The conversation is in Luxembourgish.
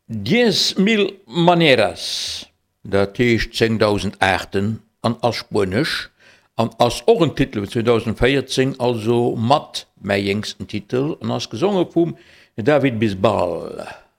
10.000 maneras, dat heißt 10.000 Arten an Spanisch, an als Ohrentitel 2014, also mat mei jngsten Titel, an als gesungen vum David Bisbal.